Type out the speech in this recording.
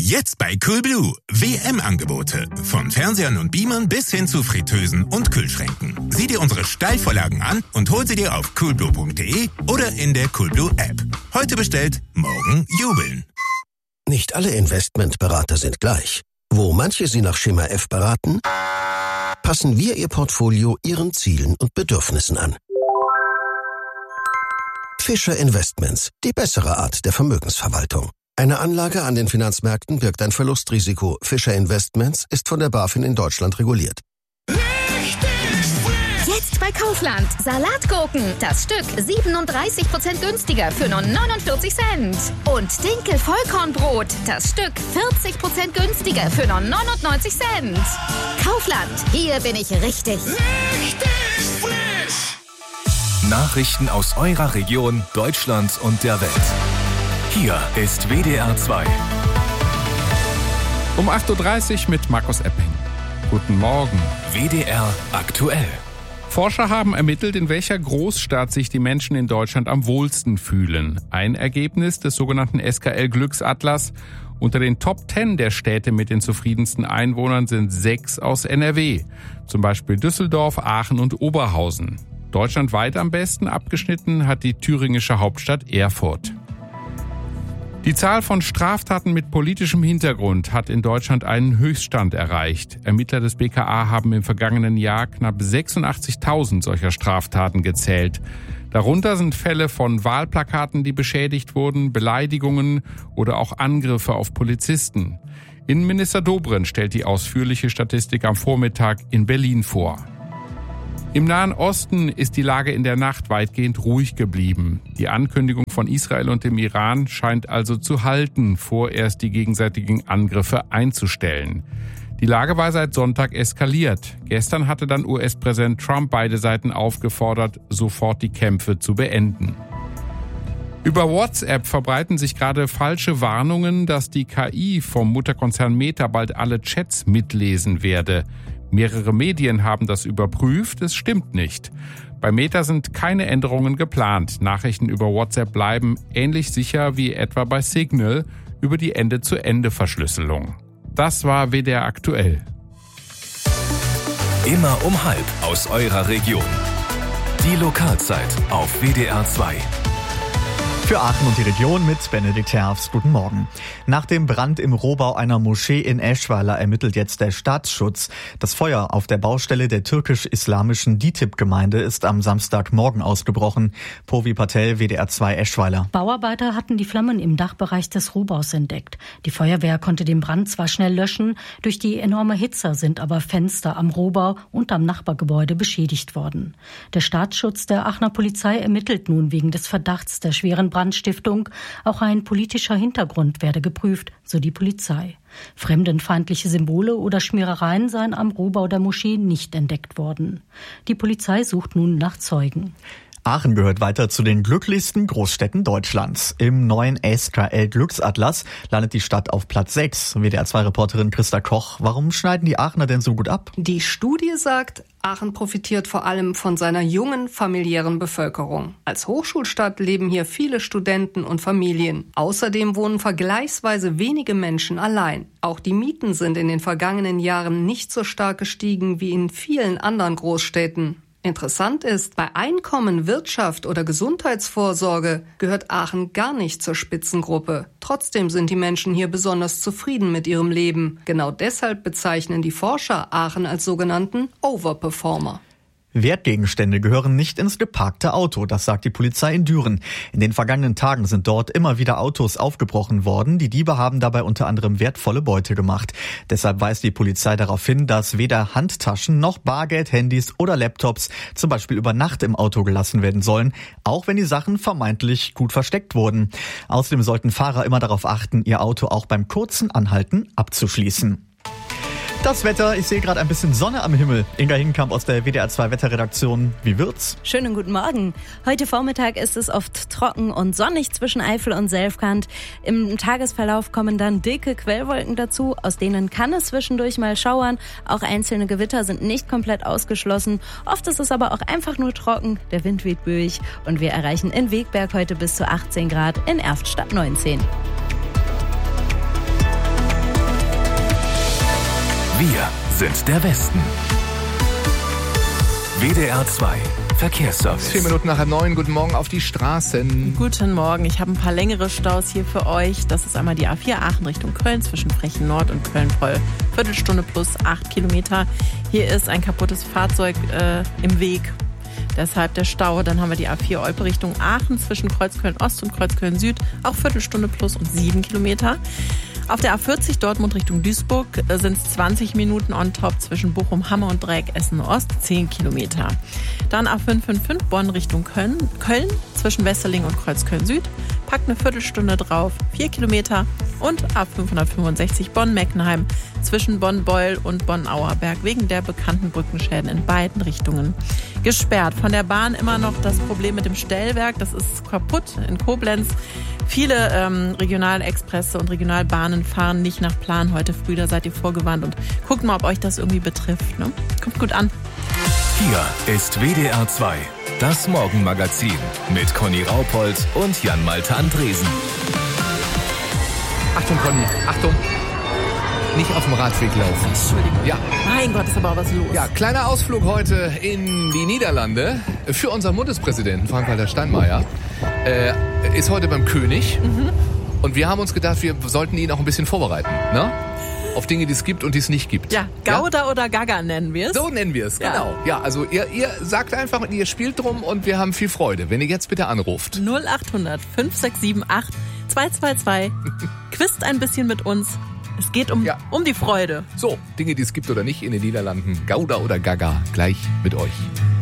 Jetzt bei Coolblue. WM-Angebote. Von Fernsehern und Beamern bis hin zu Fritteusen und Kühlschränken. Sieh dir unsere Steilvorlagen an und hol sie dir auf coolblue.de oder in der Coolblue-App. Heute bestellt, morgen jubeln. Nicht alle Investmentberater sind gleich. Wo manche Sie nach Schema F beraten, passen wir Ihr Portfolio Ihren Zielen und Bedürfnissen an. Fischer Investments, die bessere Art der Vermögensverwaltung. Eine Anlage an den Finanzmärkten birgt ein Verlustrisiko. Fischer Investments ist von der BaFin in Deutschland reguliert. Jetzt bei Kaufland. Salatgurken. Das Stück 37% günstiger für nur 49 Cent. Und Dinkel-Vollkornbrot. Das Stück 40% günstiger für nur 99 Cent. Kaufland. Hier bin ich richtig. Richtig frisch. Nachrichten aus eurer Region, Deutschland und der Welt. Hier ist WDR 2. Um 8.30 Uhr mit Markus Epping. Guten Morgen. WDR aktuell. Forscher haben ermittelt, in welcher Großstadt sich die Menschen in Deutschland am wohlsten fühlen. Ein Ergebnis des sogenannten SKL-Glücksatlas. Unter den Top 10 der Städte mit den zufriedensten Einwohnern sind 6 aus NRW. Zum Beispiel Düsseldorf, Aachen und Oberhausen. Deutschlandweit am besten abgeschnitten hat die thüringische Hauptstadt Erfurt. Die Zahl von Straftaten mit politischem Hintergrund hat in Deutschland einen Höchststand erreicht. Ermittler des BKA haben im vergangenen Jahr knapp 86.000 solcher Straftaten gezählt. Darunter sind Fälle von Wahlplakaten, die beschädigt wurden, Beleidigungen oder auch Angriffe auf Polizisten. Innenminister Dobrindt stellt die ausführliche Statistik am Vormittag in Berlin vor. Im Nahen Osten ist die Lage in der Nacht weitgehend ruhig geblieben. Die Ankündigung von Israel und dem Iran scheint also zu halten, vorerst die gegenseitigen Angriffe einzustellen. Die Lage war seit Sonntag eskaliert. Gestern hatte dann US-Präsident Trump beide Seiten aufgefordert, sofort die Kämpfe zu beenden. Über WhatsApp verbreiten sich gerade falsche Warnungen, dass die KI vom Mutterkonzern Meta bald alle Chats mitlesen werde. Mehrere Medien haben das überprüft, es stimmt nicht. Bei Meta sind keine Änderungen geplant. Nachrichten über WhatsApp bleiben ähnlich sicher wie etwa bei Signal über die Ende-zu-Ende-Verschlüsselung. Das war WDR aktuell. Immer um 12:30 aus eurer Region. Die Lokalzeit auf WDR 2. Für Aachen und die Region mit Benedikt Herfst. Guten Morgen. Nach dem Brand im Rohbau einer Moschee in Eschweiler ermittelt jetzt der Staatsschutz. Das Feuer auf der Baustelle der türkisch-islamischen DİTİB-Gemeinde ist am Samstagmorgen ausgebrochen. Povi Patel, WDR 2 Eschweiler. Bauarbeiter hatten die Flammen im Dachbereich des Rohbaus entdeckt. Die Feuerwehr konnte den Brand zwar schnell löschen, durch die enorme Hitze sind aber Fenster am Rohbau und am Nachbargebäude beschädigt worden. Der Staatsschutz der Aachener Polizei ermittelt nun wegen des Verdachts der schweren Brandstiftung. Auch ein politischer Hintergrund werde geprüft, so die Polizei. Fremdenfeindliche Symbole oder Schmierereien seien am Rohbau der Moschee nicht entdeckt worden. Die Polizei sucht nun nach Zeugen. Aachen gehört weiter zu den glücklichsten Großstädten Deutschlands. Im neuen SKL-Glücksatlas landet die Stadt auf Platz 6. WDR-2-Reporterin Christa Koch. Warum schneiden die Aachener denn so gut ab? Die Studie sagt, Aachen profitiert vor allem von seiner jungen, familiären Bevölkerung. Als Hochschulstadt leben hier viele Studenten und Familien. Außerdem wohnen vergleichsweise wenige Menschen allein. Auch die Mieten sind in den vergangenen Jahren nicht so stark gestiegen wie in vielen anderen Großstädten. Interessant ist, bei Einkommen, Wirtschaft oder Gesundheitsvorsorge gehört Aachen gar nicht zur Spitzengruppe. Trotzdem sind die Menschen hier besonders zufrieden mit ihrem Leben. Genau deshalb bezeichnen die Forscher Aachen als sogenannten Overperformer. Wertgegenstände gehören nicht ins geparkte Auto, das sagt die Polizei in Düren. In den vergangenen Tagen sind dort immer wieder Autos aufgebrochen worden. Die Diebe haben dabei unter anderem wertvolle Beute gemacht. Deshalb weist die Polizei darauf hin, dass weder Handtaschen noch Bargeld, Handys oder Laptops zum Beispiel über Nacht im Auto gelassen werden sollen, auch wenn die Sachen vermeintlich gut versteckt wurden. Außerdem sollten Fahrer immer darauf achten, ihr Auto auch beim kurzen Anhalten abzuschließen. Das Wetter, ich sehe gerade ein bisschen Sonne am Himmel. Inga Hinkamp aus der WDR 2 Wetterredaktion. Wie wird's? Schönen guten Morgen. Heute Vormittag ist es oft trocken und sonnig zwischen Eifel und Selfkant. Im Tagesverlauf kommen dann dicke Quellwolken dazu. Aus denen kann es zwischendurch mal schauern. Auch einzelne Gewitter sind nicht komplett ausgeschlossen. Oft ist es aber auch einfach nur trocken. Der Wind weht böig und wir erreichen in Wegberg heute bis zu 18 Grad, in Erftstadt 19. Wir sind der Westen. WDR 2 Verkehrsservice. 4 Minuten nach 9. Guten Morgen auf die Straßen. Guten Morgen. Ich habe ein paar längere Staus hier für euch. Das ist einmal die A4 Aachen Richtung Köln zwischen Frechen Nord und Köln-Poll. Viertelstunde plus 8 Kilometer. Hier ist ein kaputtes Fahrzeug im Weg. Deshalb der Stau. Dann haben wir die A4 Olpe Richtung Aachen zwischen Kreuzköln Ost und Kreuzköln Süd. Auch Viertelstunde plus und 7 Kilometer. Auf der A40 Dortmund Richtung Duisburg sind es 20 Minuten on top zwischen Bochum, Hamme und Dreieck Essen Ost, 10 Kilometer. Dann A555 Bonn Richtung Köln zwischen Wesseling und Kreuzköln Süd. Packt eine Viertelstunde drauf, 4 Kilometer. Und A565 Bonn-Meckenheim zwischen Bonn-Beul und Bonn-Auerberg wegen der bekannten Brückenschäden in beiden Richtungen gesperrt. Von der Bahn immer noch das Problem mit dem Stellwerk. Das ist kaputt in Koblenz. Viele Regionalexpresse und Regionalbahnen fahren nicht nach Plan heute früh. Da seid ihr vorgewarnt und guckt mal, ob euch das irgendwie betrifft. Ne? Kommt gut an. Hier ist WDR 2, das Morgenmagazin mit Conny Raupold und Jan-Malte Andresen. Achtung, Conny, Achtung. Nicht auf dem Radweg laufen. Entschuldigung. Ja. Mein Gott, ist aber was los. Ja, kleiner Ausflug heute in die Niederlande für unseren Bundespräsidenten Frank-Walter Steinmeier. Ist heute beim König. Und wir haben uns gedacht, wir sollten ihn auch ein bisschen vorbereiten. Ne? Auf Dinge, die es gibt und die es nicht gibt. Ja, Gouda oder Gaga nennen wir es. So nennen wir es, genau. Ja, also ihr sagt einfach, ihr spielt drum und wir haben viel Freude. Wenn ihr jetzt bitte anruft. 0800 5678 222. Quizt ein bisschen mit uns. Es geht um die Freude. So, Dinge, die es gibt oder nicht in den Niederlanden. Gouda oder Gaga, gleich mit euch.